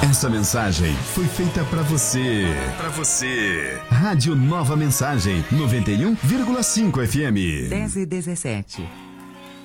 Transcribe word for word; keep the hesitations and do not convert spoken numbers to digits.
Essa mensagem foi feita pra você. Pra você. Rádio Nova Mensagem, noventa e um vírgula cinco F M. dez e dezessete.